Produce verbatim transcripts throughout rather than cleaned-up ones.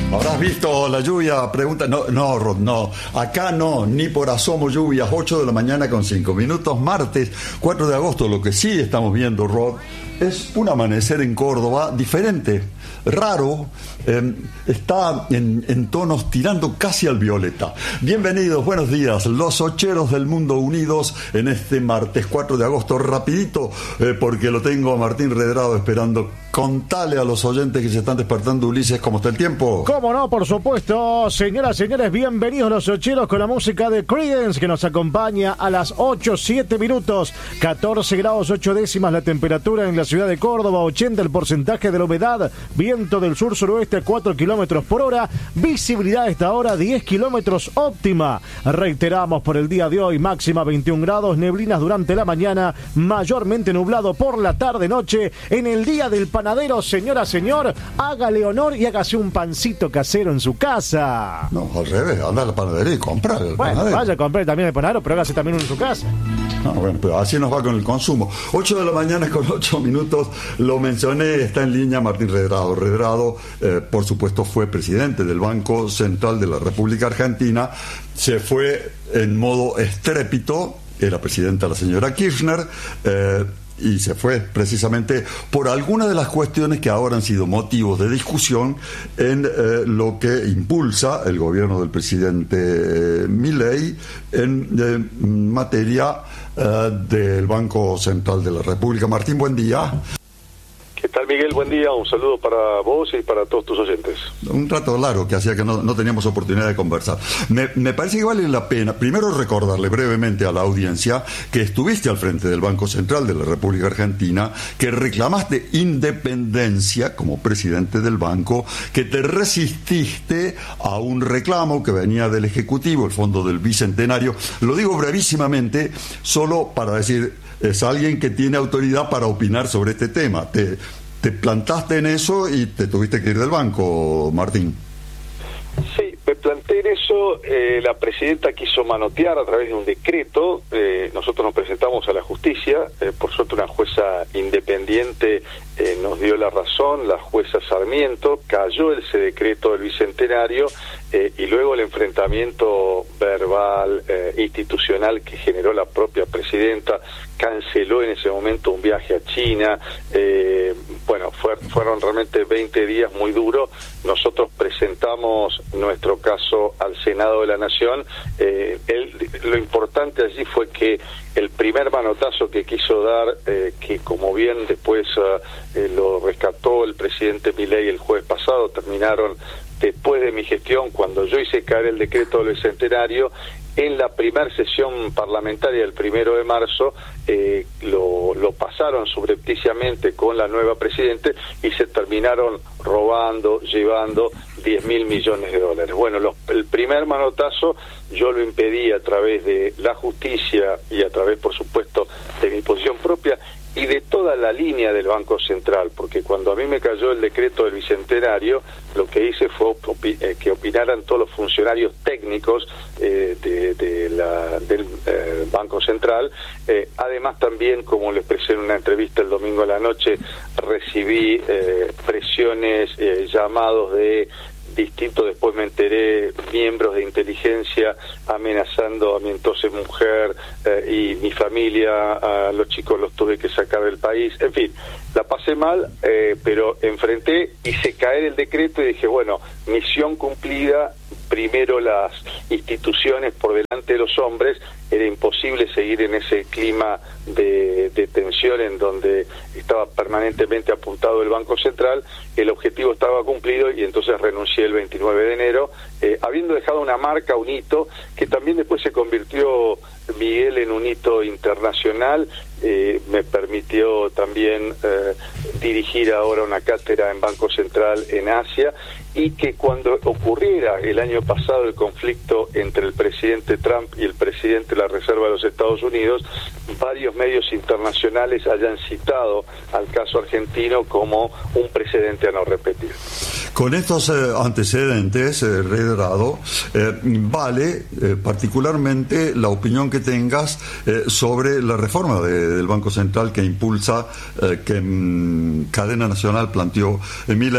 ¿Habrás visto la lluvia? Pregunta. No, no, Rod, no. Acá no, ni por asomo lluvias. ocho de la mañana con cinco minutos, martes cuatro de agosto. Lo que sí estamos viendo, Rod, es un amanecer en Córdoba diferente, raro, eh, está en, en tonos tirando casi al violeta. Bienvenidos, buenos días, los ocheros del mundo unidos en este martes cuatro de agosto, rapidito, eh, porque lo tengo a Martín Redrado esperando. Contale a los oyentes que se están despertando, Ulises, ¿cómo está el tiempo? ¿Cómo no? Por supuesto. Señoras, señores, bienvenidos los ocheros con la música de Creedence que nos acompaña a las ocho, siete minutos, catorce grados ocho décimas la temperatura en la ciudad de Córdoba, ochenta el porcentaje de la humedad, viento del sur-suroeste a cuatro kilómetros por hora, visibilidad a esta hora diez kilómetros óptima. Reiteramos por el día de hoy, máxima veintiún grados, neblinas durante la mañana, mayormente nublado por la tarde-noche. En el día del panadero, señora, señor, hágale honor y hágase un pancito casero en su casa. No, al revés, anda a la panadería y compra el Bueno, panadero. vaya a comprar también el panadero, pero hágase también uno en su casa. No, bueno, pero así nos va con el consumo. ocho de la mañana con ocho minutos, lo mencioné, está en línea Martín Redrado. Redrado, eh, por supuesto, fue presidente del Banco Central de la República Argentina, se fue en modo estrépito, era presidenta la señora Kirchner, eh, y se fue precisamente por algunas de las cuestiones que ahora han sido motivos de discusión en eh, lo que impulsa el gobierno del presidente eh, Milei en eh, materia eh, del Banco Central de la República. Martín, buen día. ¿Qué tal, Miguel? Buen día, un saludo para vos y para todos tus oyentes. Un rato largo que hacía que no, no teníamos oportunidad de conversar. Me, me parece que vale la pena, primero, recordarle brevemente a la audiencia que estuviste al frente del Banco Central de la República Argentina, que reclamaste independencia como presidente del banco, que te resististe a un reclamo que venía del Ejecutivo, el Fondo del Bicentenario. Lo digo brevísimamente, solo para decir, es alguien que tiene autoridad para opinar sobre este tema. Te, te plantaste en eso y te tuviste que ir del banco, Martín. Sí, me planteé en eso, eh, la presidenta quiso manotear a través de un decreto, eh, nosotros nos presentamos a la justicia, eh, por suerte una jueza independiente eh, nos dio la razón, la jueza Sarmiento, cayó ese decreto del Bicentenario, eh, y luego el enfrentamiento verbal, eh, institucional que generó la propia presidenta, canceló en ese momento un viaje a China, eh, bueno, fue, fueron realmente veinte días muy duros. Nosotros presentamos nuestro caso al Senado de la Nación. Eh, él, lo importante allí fue que el primer manotazo que quiso dar, eh, que como bien después uh, eh, lo rescató el presidente Milei el jueves pasado, terminaron después de mi gestión, cuando yo hice caer el decreto del Bicentenario, en la primera sesión parlamentaria del primero de marzo, eh, lo, lo pasaron subrepticiamente con la nueva presidente y se terminaron robando, llevando diez mil millones de dólares. Bueno, los, el primer manotazo yo lo impedí a través de la justicia y a través, por supuesto, de mi posición propia y de toda la línea del Banco Central, porque cuando a mí me cayó el decreto del Bicentenario, lo que hice fue opi- eh, que opinaran todos los funcionarios técnicos eh, de, de la, del eh, Banco Central. Eh, además también, como lo expresé en una entrevista el domingo a la noche, recibí eh, presiones, eh, llamados de distinto, después me enteré, miembros de inteligencia amenazando a mi entonces mujer eh, y mi familia, a los chicos los tuve que sacar del país, en fin, la pasé mal, eh, pero enfrenté, hice caer el decreto y dije, bueno, misión cumplida, primero las instituciones por delante de los hombres, era imposible seguir en ese clima de, de tensión en donde estaba permanentemente apuntado el Banco Central, el objetivo estaba cumplido y entonces renuncié el veintinueve de enero, eh, habiendo dejado una marca, un hito, que también después se convirtió, Miguel, en un hito internacional, eh, me permitió también eh, dirigir ahora una cátedra en Banco Central en Asia, y que cuando ocurriera el año pasado el conflicto entre el presidente Trump y el presidente de la Reserva de los Estados Unidos, varios medios internacionales hayan citado al caso argentino como un precedente a no repetir. Con estos eh, antecedentes, eh, Redrado, eh, vale eh, particularmente la opinión que tengas eh, sobre la reforma de, del Banco Central que impulsa, eh, que mm, Cadena Nacional planteó en Milei,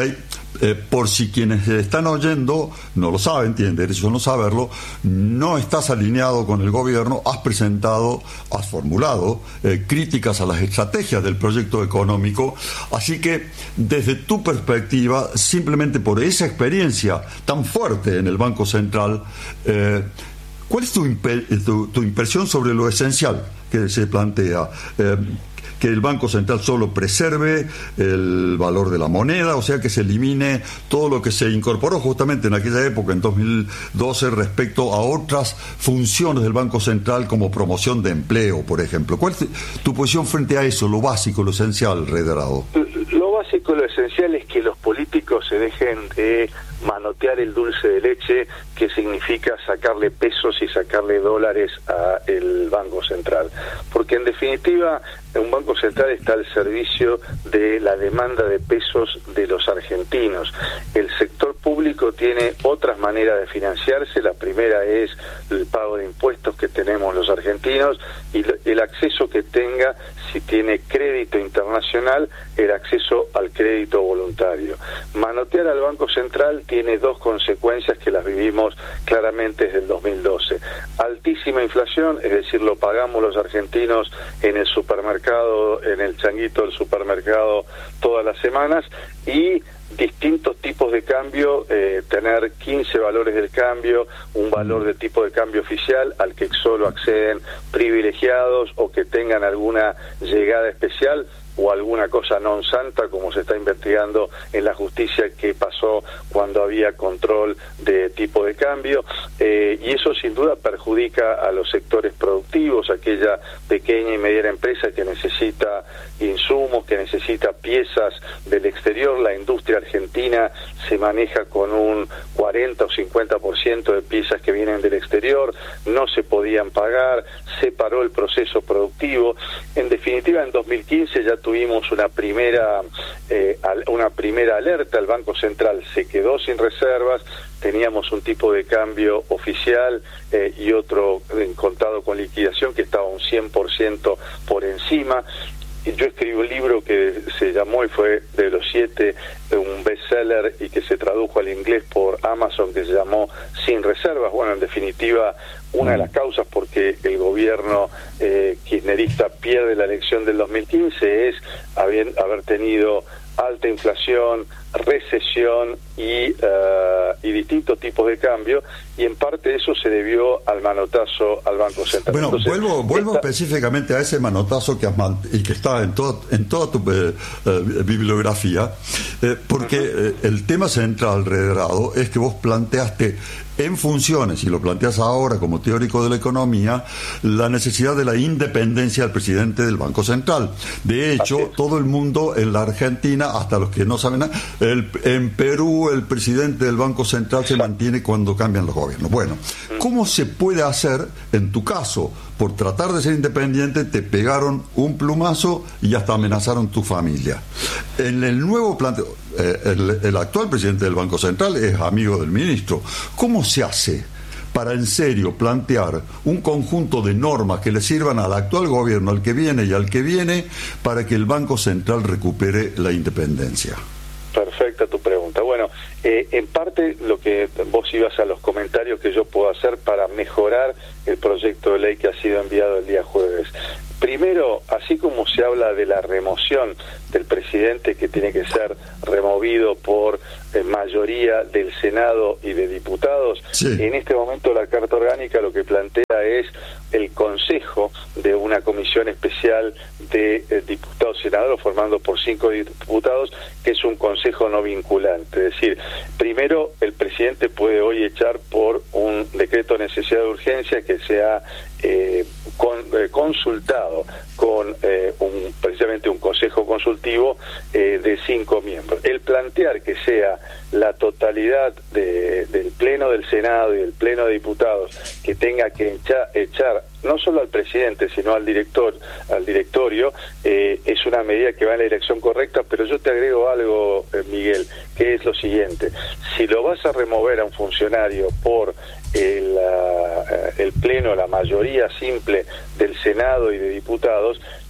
Eh, por si quienes están oyendo no lo saben, tienen derecho a no saberlo, no estás alineado con el gobierno, has presentado, has formulado eh, críticas a las estrategias del proyecto económico, así que desde tu perspectiva, simplemente por esa experiencia tan fuerte en el Banco Central, eh, ¿cuál es tu, imp- tu, tu impresión sobre lo esencial que se plantea? Eh, que el Banco Central solo preserve el valor de la moneda, o sea, que se elimine todo lo que se incorporó justamente en aquella época, en dos mil doce, respecto a otras funciones del Banco Central como promoción de empleo, por ejemplo. ¿Cuál es tu posición frente a eso, lo básico, lo esencial, Redrado? Lo básico, lo esencial es que los políticos se dejen de manotear el dulce de leche, que significa sacarle pesos y sacarle dólares al Banco Central. Porque en definitiva, un Banco Central está al servicio de la demanda de pesos de los argentinos. El sector público tiene otras maneras de financiarse. La primera es el pago de impuestos que tenemos los argentinos y el acceso que tenga, si tiene crédito internacional, el acceso al crédito voluntario. Manotear al Banco Central tiene dos consecuencias que las vivimos claramente desde el dos mil doce. Altísima inflación, es decir, lo pagamos los argentinos en el supermercado, en el changuito del supermercado todas las semanas, y distintos tipos de cambio, eh, tener quince valores del cambio, un valor de tipo de cambio oficial al que solo acceden privilegiados o que tengan alguna llegada especial o alguna cosa non santa, como se está investigando en la justicia que pasó cuando había control de tipo de cambio, eh, y eso sin duda perjudica a los sectores productivos, aquella pequeña y mediana empresa que necesita insumos, que necesita piezas del exterior. La industria argentina se maneja con un cuarenta o cincuenta por ciento de piezas que vienen del exterior, no se podían pagar, se paró el proceso productivo. En definitiva, en dos mil quince ya tuvimos una primera eh, una primera alerta. El Banco Central se quedó sin reservas, teníamos un tipo de cambio oficial eh, y otro en contado con liquidación que estaba un cien por ciento por encima. Yo escribí un libro que se llamó, y fue de los siete, un bestseller, y que se tradujo al inglés por Amazon, que se llamó Sin Reservas. Bueno, en definitiva, una de las causas porque el gobierno eh, kirchnerista pierde la elección del dos mil quince es haber, haber tenido alta inflación, recesión y, uh, y distintos tipos de cambio, y en parte eso se debió al manotazo al Banco Central. Bueno, Entonces, vuelvo vuelvo esta... específicamente a ese manotazo que has man... y que está en, todo, en toda tu eh, eh, bibliografía, eh, porque uh-huh. eh, el tema central, Redrado, es que vos planteaste en funciones, y lo planteas ahora como teórico de la economía, la necesidad de la independencia del presidente del Banco Central. De hecho, todo el mundo en la Argentina, hasta los que no saben nada, el, en Perú el presidente del Banco Central se mantiene cuando cambian los gobiernos. Bueno, ¿cómo se puede hacer, en tu caso, por tratar de ser independiente, te pegaron un plumazo y hasta amenazaron tu familia? En el nuevo planteo, eh, el, el actual presidente del Banco Central es amigo del ministro. ¿Cómo se hace para en serio plantear un conjunto de normas que le sirvan al actual gobierno, al que viene y al que viene, para que el Banco Central recupere la independencia? Perfecta tu pregunta. Bueno, eh, en parte lo que vos ibas a los comentarios que yo puedo hacer para mejorar el proyecto de ley que ha sido enviado el día jueves. Primero, así como se habla de la remoción del presidente, que tiene que ser removido por eh, mayoría del Senado y de diputados, sí. En este momento la Carta Orgánica lo que plantea es el consejo de una comisión especial de eh, diputados y senadores, formando por cinco diputados, que es un consejo no vinculante. Es decir, primero, el presidente puede hoy echar por un decreto de necesidad de urgencia que sea eh, con, eh, consultado con eh, un, precisamente un consejo consultivo eh, de cinco miembros. El plantear que sea la totalidad de, del Pleno del Senado y del Pleno de Diputados que tenga que echar, echar no solo al presidente, sino al director, al directorio, eh, es una medida que va en la dirección correcta, pero yo te agrego algo, eh, Miguel, que es lo siguiente: si lo vas a remover a un funcionario por el, uh, el pleno, la mayoría simple del Senado y de diputados,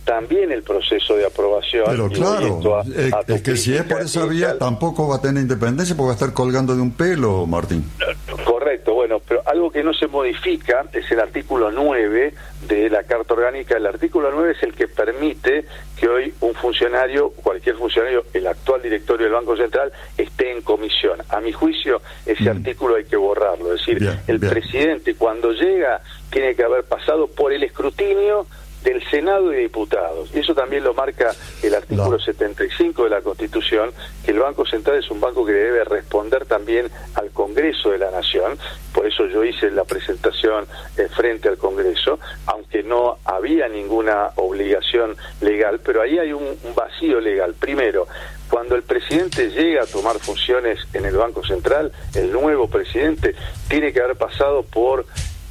también el proceso de aprobación. Pero claro, a, es, a es que si es por esa vía tampoco va a tener independencia porque va a estar colgando de un pelo, Martín. Correcto, bueno, pero algo que no se modifica es el artículo nueve de la Carta Orgánica. El artículo nueve es el que permite que hoy un funcionario, cualquier funcionario, el actual directorio del Banco Central, esté en comisión. A mi juicio, ese mm. artículo hay que borrarlo. Es decir, bien, el bien. presidente cuando llega tiene que haber pasado por el escrutinio del Senado y de Diputados. Y eso también lo marca el artículo no. setenta y cinco de la Constitución, que el Banco Central es un banco que debe responder también al Congreso de la Nación. Por eso yo hice la presentación eh, frente al Congreso, aunque no había ninguna obligación legal, pero ahí hay un, un vacío legal. Primero, cuando el presidente llega a tomar funciones en el Banco Central, el nuevo presidente tiene que haber pasado por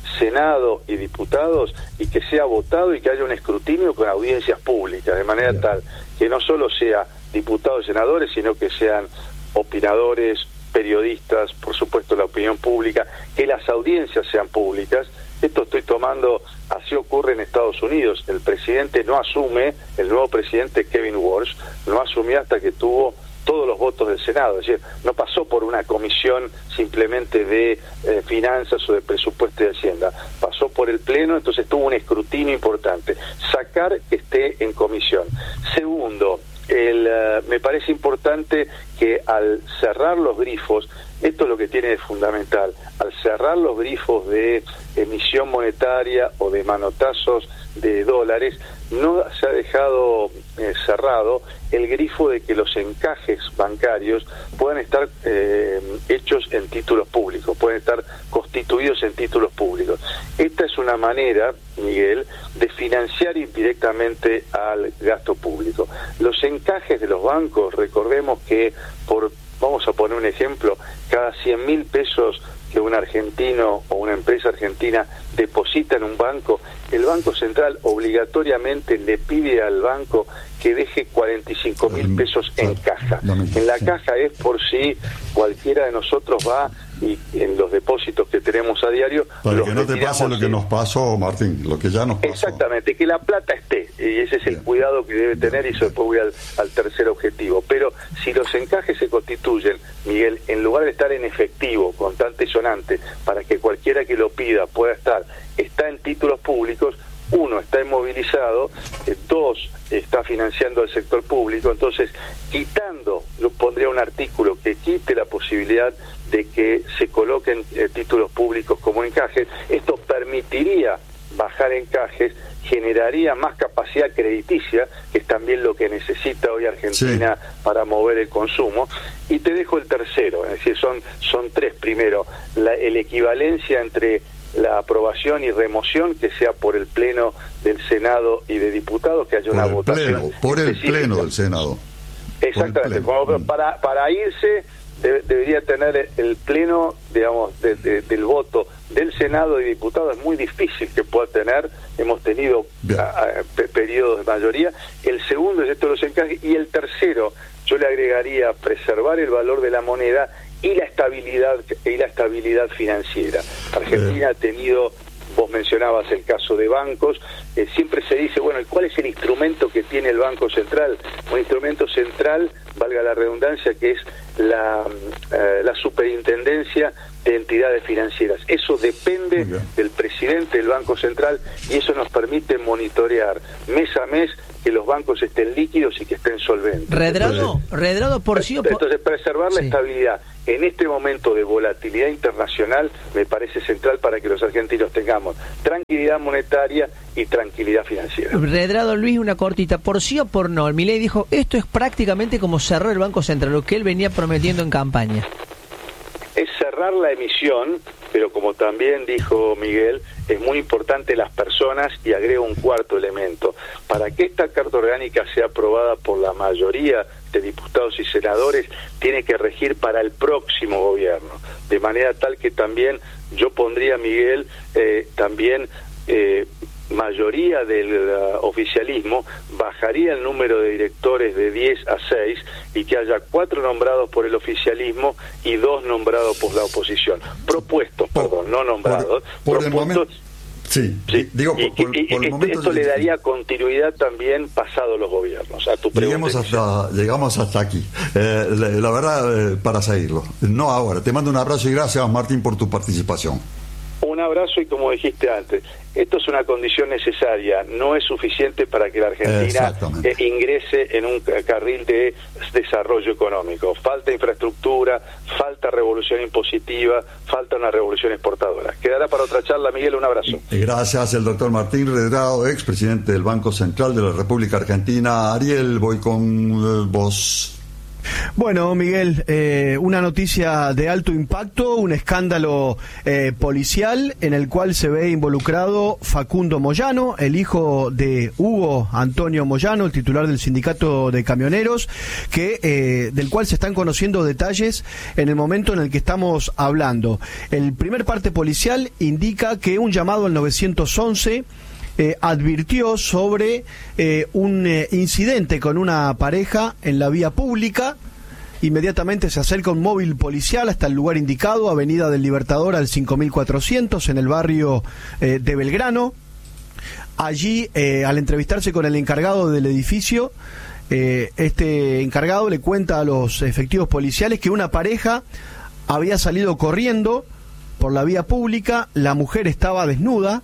Senado y diputados y que sea votado y que haya un escrutinio con audiencias públicas, de manera yeah. tal que no solo sea diputados y senadores, sino que sean opinadores, periodistas, por supuesto la opinión pública, que las audiencias sean públicas. Esto estoy tomando, así ocurre en Estados Unidos. El presidente no asume, el nuevo presidente Kevin Walsh, no asumió hasta que tuvo todos los votos del Senado, es decir, no pasó por una comisión simplemente de eh, finanzas o de presupuesto y de Hacienda, pasó por el Pleno, entonces tuvo un escrutinio importante, sacar que esté en comisión. Segundo, el, uh, me parece importante que al cerrar los grifos, esto es lo que tiene de fundamental, al cerrar los grifos de emisión monetaria o de manotazos de dólares, no se ha dejado eh, cerrado el grifo de que los encajes bancarios puedan estar eh, hechos en títulos públicos, pueden estar constituidos en títulos públicos. Esta es una manera, Miguel, de financiar indirectamente al gasto público. Los encajes de los bancos, recordemos que por, vamos a poner un ejemplo, cada cien mil pesos que un argentino o una empresa argentina deposita en un banco, el Banco Central obligatoriamente le pide al banco que deje cuarenta y cinco mil pesos en caja. En la caja es por si cualquiera de nosotros va y en los depósitos que tenemos a diario... Para que no te pase lo que nos pasó, Martín, lo que ya nos pasó. Exactamente, que la plata esté, y ese es el Bien. cuidado que debe tener, y eso después voy al, al tercer objetivo. Pero si los encajes se constituyen, Miguel, en lugar de estar en efectivo, contante y sonante, para que cualquiera que lo pida pueda estar, está en títulos públicos, uno, está inmovilizado, eh, dos, está financiando al sector público. Entonces, quitando, yo pondría un artículo que quite la posibilidad de que se coloquen eh, títulos públicos como encajes. Esto permitiría bajar encajes, generaría más capacidad crediticia, que es también lo que necesita hoy Argentina sí. para mover el consumo. Y te dejo el tercero, es decir, son, son tres. Primero, la el equivalencia entre la aprobación y remoción, que sea por el Pleno del Senado y de Diputados, que haya por una el votación pleno, por el Pleno del Senado. Exactamente, como para, para irse de, debería tener el Pleno, digamos, de, de, del voto del Senado y Diputados. Es muy difícil que pueda tener, hemos tenido a, a, periodos de mayoría. El segundo es esto de los encajes, y el tercero, yo le agregaría preservar el valor de la moneda y la estabilidad y la estabilidad financiera. Argentina eh. ha tenido, vos mencionabas el caso de bancos, eh, siempre se dice, bueno, ¿cuál es el instrumento que tiene el Banco Central? Un instrumento central, valga la redundancia, que es la, eh, la superintendencia de entidades financieras. Eso depende del presidente del Banco Central, y eso nos permite monitorear mes a mes que los bancos estén líquidos y que estén solventes. Redrado, Redrado por sí o por... Entonces, preservar la sí. estabilidad en este momento de volatilidad internacional me parece central para que los argentinos tengamos tranquilidad monetaria y tranquilidad financiera. Redrado, Luis, una cortita, por sí o por no. El Milei dijo, esto es prácticamente como cerrar el Banco Central, lo que él venía prometiendo en campaña. Es cerrar la emisión, pero como también dijo Miguel, es muy importante las personas, y agrego un cuarto elemento. Para que esta Carta Orgánica sea aprobada por la mayoría de diputados y senadores, tiene que regir para el próximo gobierno, de manera tal que también yo pondría, Miguel, eh, también eh, mayoría del uh, oficialismo, bajaría el número de directores de diez a seis, y que haya cuatro nombrados por el oficialismo y dos nombrados por la oposición. Propuestos, por, perdón, no nombrados. Por, por propuestos, el momento, Sí, sí. digo, y, por, y, por y el momento... esto le daría continuidad también pasado los gobiernos. A tu Llegamos hasta, llegamos hasta aquí. Eh, la, la verdad, eh, para seguirlo. No ahora. Te mando un abrazo y gracias, Martín, por tu participación. Un abrazo y como dijiste antes, esto es una condición necesaria, no es suficiente para que la Argentina eh, ingrese en un carril de desarrollo económico. Falta infraestructura, falta revolución impositiva, falta una revolución exportadora. Quedará para otra charla, Miguel, un abrazo. Gracias, el doctor Martín Redrado, expresidente del Banco Central de la República Argentina. Ariel, voy con eh, vos. Bueno, Miguel, eh, una noticia de alto impacto, un escándalo eh, policial en el cual se ve involucrado Facundo Moyano, el hijo de Hugo Antonio Moyano, el titular del sindicato de camioneros, que eh, del cual se están conociendo detalles en el momento en el que estamos hablando. El primer parte policial indica que un llamado al nueve once Eh, advirtió sobre eh, un eh, incidente con una pareja en la vía pública. Inmediatamente se acerca un móvil policial hasta el lugar indicado, Avenida del Libertador al cinco mil cuatrocientos, en el barrio eh, de Belgrano. Allí, eh, al entrevistarse con el encargado del edificio, eh, este encargado le cuenta a los efectivos policiales que una pareja había salido corriendo por la vía pública, la mujer estaba desnuda.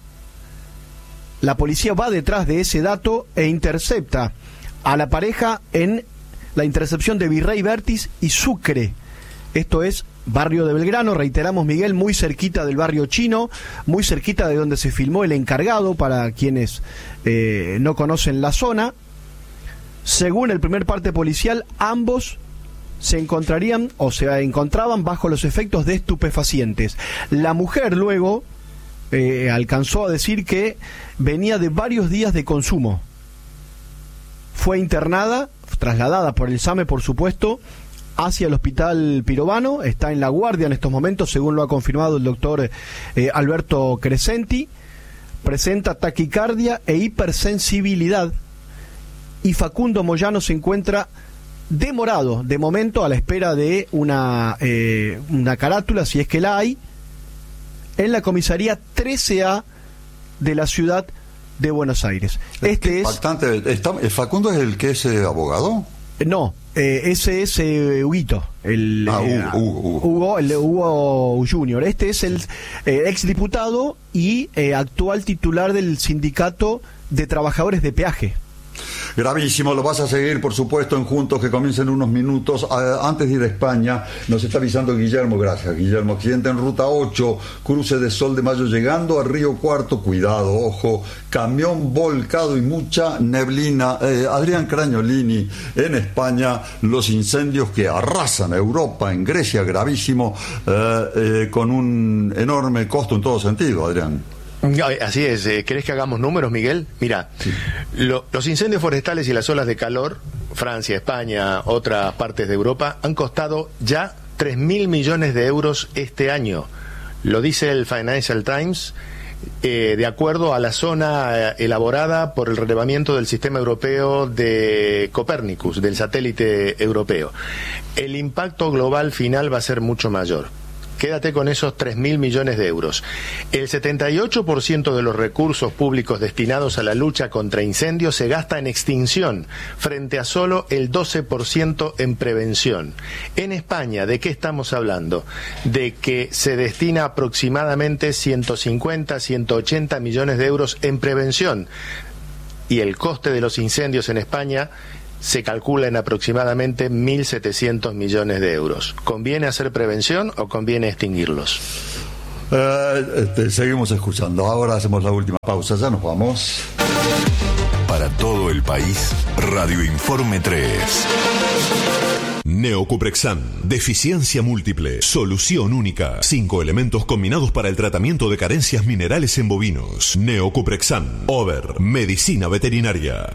La policía va detrás de ese dato e intercepta a la pareja en la intercepción de Virrey Vértiz y Sucre. Esto es barrio de Belgrano, reiteramos, Miguel, muy cerquita del barrio chino, muy cerquita de donde se filmó El Encargado, para quienes eh, no conocen la zona. Según el primer parte policial, ambos se encontrarían o se encontraban bajo los efectos de estupefacientes. La mujer luego Eh, alcanzó a decir que venía de varios días de consumo. Fue internada, trasladada por el SAME, por supuesto, hacia el hospital Pirovano. Está en la guardia en estos momentos, según lo ha confirmado el doctor eh, Alberto Crescenti. Presenta taquicardia e hipersensibilidad. Y Facundo Moyano se encuentra demorado, de momento, a la espera de una, eh, una carátula, si es que la hay, en la comisaría trece A de la ciudad de Buenos Aires. Este es... Bastante, está, ¿Facundo es el que es eh, abogado? No, eh, ese es eh, Huguito, el, ah, eh, Hugo, Hugo. Hugo, el, Hugo Junior. Este es el eh, exdiputado y eh, actual titular del sindicato de trabajadores de peaje. Gravísimo, lo vas a seguir, por supuesto, en Juntos, que comiencen unos minutos. Eh, antes de ir a España, nos está avisando Guillermo, gracias, Guillermo. Accidente en ruta ocho, cruce de Sol de Mayo llegando a Río Cuarto, cuidado, ojo, camión volcado y mucha neblina. Eh, Adrián Crañolini, en España, los incendios que arrasan a Europa, en Grecia, gravísimo, eh, eh, con un enorme costo en todo sentido, Adrián. Así es, ¿querés que hagamos números, Miguel? Mira, sí. lo, los incendios forestales y las olas de calor, Francia, España, otras partes de Europa, han costado ya tres mil millones de euros este año. Lo dice el Financial Times, eh, de acuerdo a la zona eh, elaborada por el relevamiento del sistema europeo de Copernicus, del satélite europeo. El impacto global final va a ser mucho mayor. Quédate con esos tres mil millones de euros. El setenta y ocho por ciento de los recursos públicos destinados a la lucha contra incendios se gasta en extinción, frente a solo el doce por ciento en prevención. En España, ¿de qué estamos hablando? De que se destina aproximadamente ciento cincuenta, ciento ochenta millones de euros en prevención. Y el coste de los incendios en España se calcula en aproximadamente mil setecientos millones de euros. ¿Conviene hacer prevención o conviene extinguirlos? Eh, este, seguimos escuchando. Ahora hacemos la última pausa. Ya nos vamos. Para todo el país, Radio Informe tres. Neocuprexan, deficiencia múltiple, solución única. Cinco elementos combinados para el tratamiento de carencias minerales en bovinos. Neocuprexan, Over, medicina veterinaria.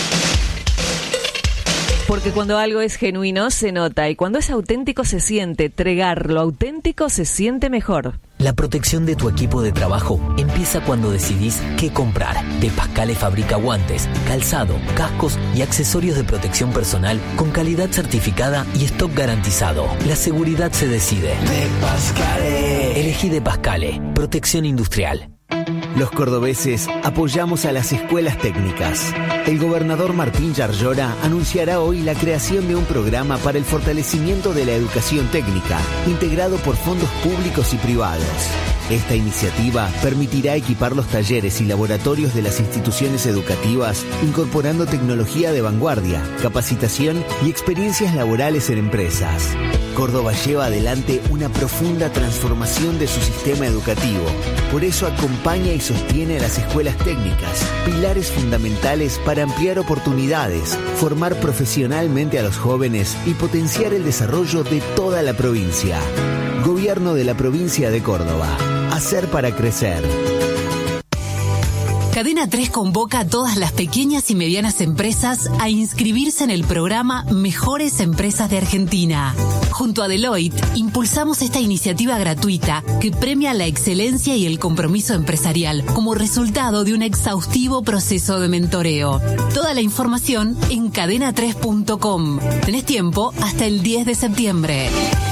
Porque cuando algo es genuino se nota y cuando es auténtico se siente. Tregar lo auténtico se siente mejor. La protección de tu equipo de trabajo empieza cuando decidís qué comprar. De Pascale fabrica guantes, calzado, cascos y accesorios de protección personal con calidad certificada y stock garantizado. La seguridad se decide. De Pascale. Elegí De Pascale. Protección industrial. Los cordobeses apoyamos a las escuelas técnicas. El gobernador Martín Yarlora anunciará hoy la creación de un programa para el fortalecimiento de la educación técnica, integrado por fondos públicos y privados. Esta iniciativa permitirá equipar los talleres y laboratorios de las instituciones educativas, incorporando tecnología de vanguardia, capacitación y experiencias laborales en empresas. Córdoba lleva adelante una profunda transformación de su sistema educativo. Por eso acompaña y sostiene a las escuelas técnicas, pilares fundamentales para ampliar oportunidades, formar profesionalmente a los jóvenes y potenciar el desarrollo de toda la provincia. Gobierno de la provincia de Córdoba. Hacer para crecer. Cadena tres convoca a todas las pequeñas y medianas empresas a inscribirse en el programa Mejores Empresas de Argentina. Junto a Deloitte, impulsamos esta iniciativa gratuita que premia la excelencia y el compromiso empresarial como resultado de un exhaustivo proceso de mentoreo. Toda la información en cadena tres punto com. Tenés tiempo hasta el diez de septiembre.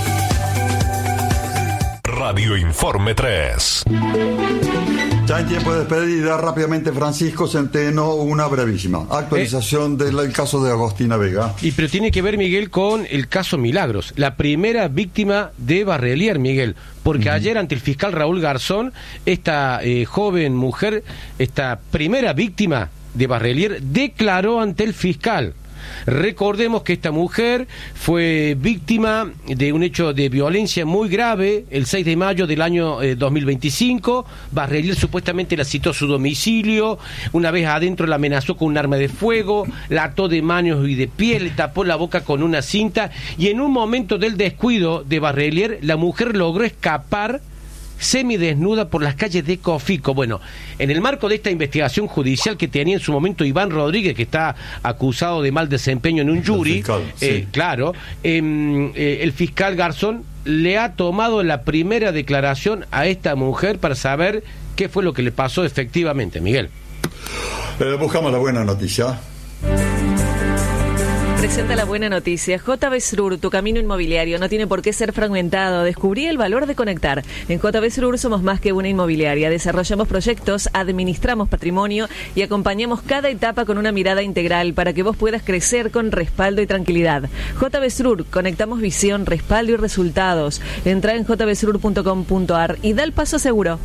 Radio Informe tres. Ya en tiempo de despedida, rápidamente Francisco Centeno, una brevísima actualización eh, del caso de Agostina Vega. Y pero tiene que ver, Miguel, con el caso Milagros, la primera víctima de Barrelier, Miguel, porque uh-huh. ayer ante el fiscal Raúl Garzón, esta eh, joven mujer, esta primera víctima de Barrelier, declaró ante el fiscal. Recordemos que esta mujer fue víctima de un hecho de violencia muy grave el seis de mayo del año eh, dos mil veinticinco. Barrelier supuestamente la citó a su domicilio, una vez adentro la amenazó con un arma de fuego, la ató de manos y de pies, le tapó la boca con una cinta y en un momento del descuido de Barrelier la mujer logró escapar semidesnuda por las calles de Cofico. Bueno, en el marco de esta investigación judicial que tenía en su momento Iván Rodríguez, que está acusado de mal desempeño en un jury, fiscal, sí. eh, claro, eh, eh, el fiscal Garzón le ha tomado la primera declaración a esta mujer para saber qué fue lo que le pasó efectivamente, Miguel. Eh, buscamos la buena noticia. Presenta la buena noticia. J B Srur, tu camino inmobiliario no tiene por qué ser fragmentado. Descubrí el valor de conectar. En J B Srur somos más que una inmobiliaria. Desarrollamos proyectos, administramos patrimonio y acompañamos cada etapa con una mirada integral para que vos puedas crecer con respaldo y tranquilidad. J B Srur, conectamos visión, respaldo y resultados. Entra en j b srur punto com punto a r y da el paso seguro.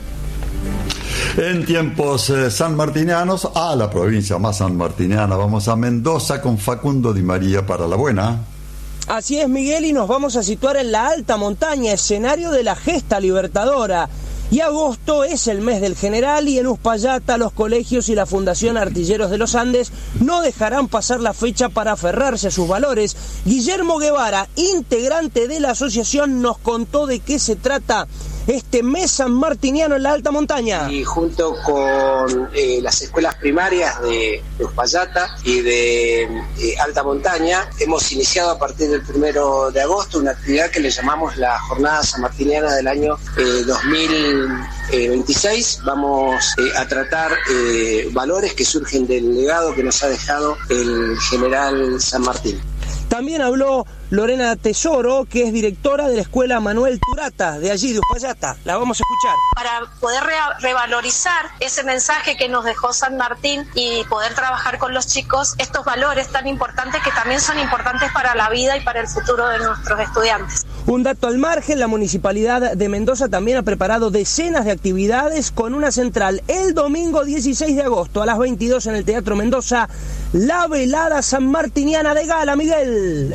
En tiempos eh, sanmartinianos, a la provincia más sanmartiniana, vamos a Mendoza con Facundo Di María para la buena. Así es, Miguel, y nos vamos a situar en la alta montaña, escenario de la gesta libertadora. Y agosto es el mes del general y en Uspallata los colegios y la Fundación Artilleros de los Andes no dejarán pasar la fecha para aferrarse a sus valores. Guillermo Guevara, integrante de la asociación, nos contó de qué se trata este mes sanmartiniano en la alta montaña. Y junto con eh, las escuelas primarias de, de Uspallata y de eh, alta montaña, hemos iniciado a partir del primero de agosto una actividad que le llamamos la Jornada Sanmartiniana del año eh, dos mil veintiséis. Vamos eh, a tratar eh, valores que surgen del legado que nos ha dejado el general San Martín. También habló Lorena Tesoro, que es directora de la Escuela Manuel Turata, de allí, de Uspallata. La vamos a escuchar. Para poder re revalorizar ese mensaje que nos dejó San Martín y poder trabajar con los chicos estos valores tan importantes que también son importantes para la vida y para el futuro de nuestros estudiantes. Un dato al margen, la Municipalidad de Mendoza también ha preparado decenas de actividades con una central el domingo dieciséis de agosto a las veintidós en el Teatro Mendoza, la velada sanmartiniana de gala, Miguel.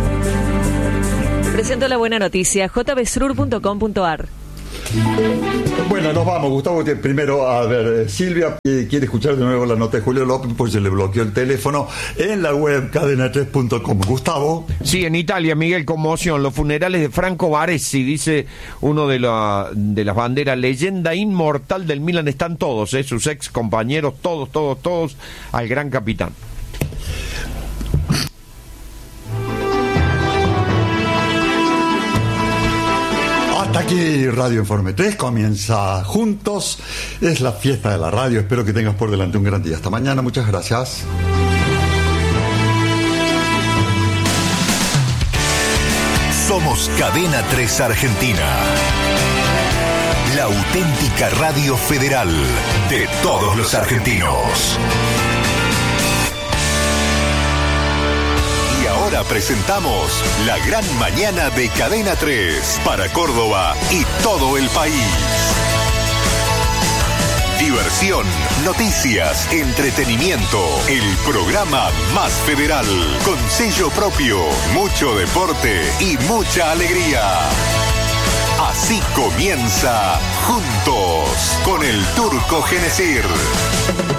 Presento la buena noticia, j b srur punto com punto a r. Bueno, nos vamos, Gustavo. Primero, a ver, Silvia quiere escuchar de nuevo la nota de Julio López, pues se le bloqueó el teléfono en la web cadena tres punto com. Gustavo. Sí, en Italia, Miguel, conmoción. Los funerales de Franco Baresi, dice uno de, la, de las banderas, leyenda inmortal del Milan. Están todos, ¿eh? Sus ex compañeros, todos, todos, todos, al gran capitán. Hasta aquí Radio Informe tres, comienza juntos, es la fiesta de la radio, espero que tengas por delante un gran día. Hasta mañana, muchas gracias. Somos Cadena tres Argentina, la auténtica radio federal de todos los argentinos. Y ahora presentamos la gran mañana de Cadena tres para Córdoba y todo el país. Diversión, noticias, entretenimiento, el programa más federal, con sello propio, mucho deporte y mucha alegría. Así comienza Juntos con el Turco Genesir.